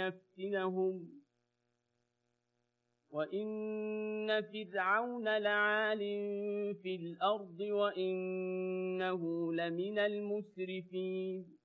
ليفتنهم وإن فرعون لعال في الأرض وإنه لمن المسرفين